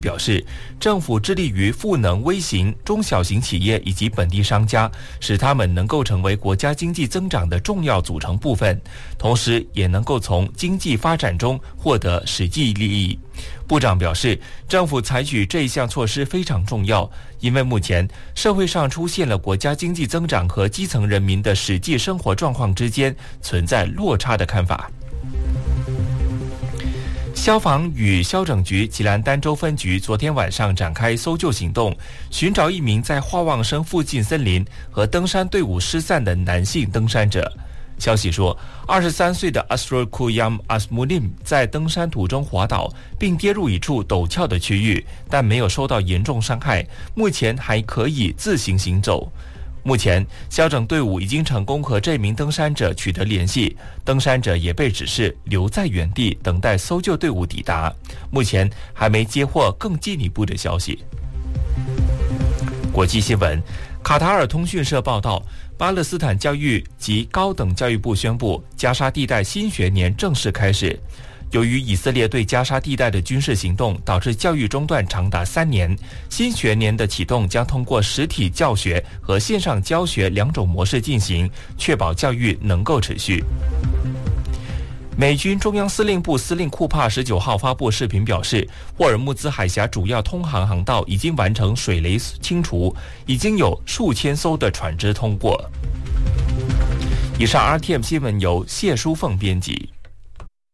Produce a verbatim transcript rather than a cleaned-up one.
表示，政府致力于赋能微型、中小型企业以及本地商家，使他们能够成为国家经济增长的重要组成部分，同时也能够从经济发展中获得实际利益。部长表示，政府采取这一项措施非常重要，因为目前社会上出现了国家经济增长和基层人民的实际生活状况之间存在落差的看法。消防与消拯局吉兰丹州分局昨天晚上展开搜救行动，寻找一名在化旺生附近森林和登山队伍失散的男性登山者。消息说，二十三岁的 Asrul Kuyam Asmulim 在登山途中滑倒，并跌入一处陡峭的区域，但没有受到严重伤害，目前还可以自行行走。目前，消拯队伍已经成功和这名登山者取得联系，登山者也被指示留在原地等待搜救队伍抵达。目前还没接获更进一步的消息。国际新闻，卡塔尔通讯社报道，巴勒斯坦教育及高等教育部宣布，加沙地带新学年正式开始。由于以色列对加沙地带的军事行动导致教育中断长达三年，新学年的启动将通过实体教学和线上教学两种模式进行，确保教育能够持续。美军中央司令部司令库帕十九号发布视频表示，霍尔木兹海峡主要通航航道已经完成水雷清除，已经有数千艘的船只通过。以上 R T M 新闻由谢淑凤编辑。